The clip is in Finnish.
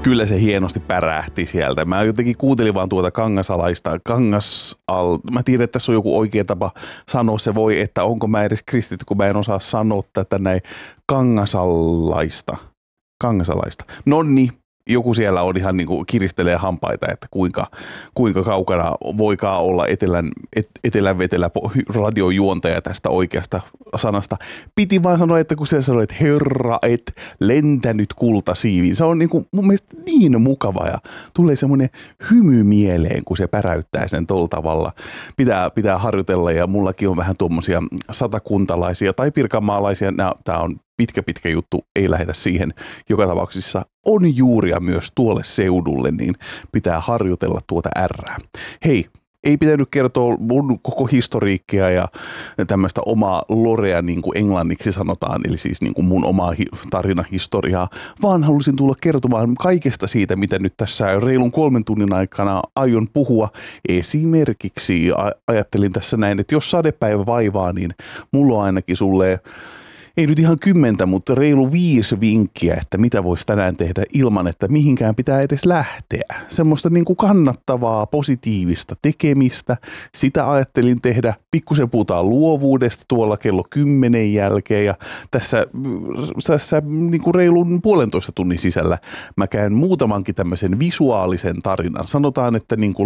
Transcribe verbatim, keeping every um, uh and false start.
Kyllä se hienosti pärähti sieltä. Mä jotenkin kuuntelin vaan tuota kangasalaista. Kangasal... Mä tiedän, että tässä on joku oikea tapa sanoa se voi, että onko mä edes kristitty, kun mä en osaa sanoa tätä näin. Kangasalaista. Kangasalaista. Nonni. Joku siellä on ihan niin kuin kiristelee hampaita, että kuinka, kuinka kaukana voikaan olla etelän, et, etelän vetelä radiojuontaja tästä oikeasta sanasta. Piti vaan sanoa, että kun se sanoi, että herra, et lentänyt kultasiiviin. Se on niin kuin mun mielestä niin mukava ja tulee semmoinen hymy mieleen, kun se päräyttää sen tolla tavalla. Pitää, pitää harjoitella ja mullakin on vähän tuommoisia satakuntalaisia tai pirkanmaalaisia. Tämä on pitkä pitkä juttu, ei lähetä siihen. Joka tapauksessa on juuria myös tuolle seudulle, niin pitää harjoitella tuota ärrää. Hei, ei pitänyt kertoa mun koko historiikkia ja tämmöistä omaa lorea, niin kuin englanniksi sanotaan, eli siis niin kuin mun omaa tarinahistoriaa, vaan halusin tulla kertomaan kaikesta siitä, mitä nyt tässä reilun kolmen tunnin aikana aion puhua. Esimerkiksi ajattelin tässä näin, että jos sadepäivä vaivaa, niin mulla on ainakin sulle ei nyt ihan kymmentä, mutta reilu viisi vinkkiä, että mitä voisi tänään tehdä ilman, että mihinkään pitää edes lähteä. Semmoista niin kuin kannattavaa, positiivista tekemistä. Sitä ajattelin tehdä. Pikkusen puhutaan luovuudesta tuolla kello kymmenen jälkeen ja tässä, tässä niin kuin reilun puolentoista tunnin sisällä mä käyn muutamankin tämmöisen visuaalisen tarinan. Sanotaan, että niin kuin